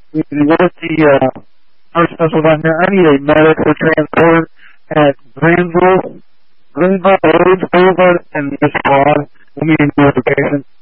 What the first Pennsylvania? I need a medical transport at Greenville Road, over, and this squad. We need a notification.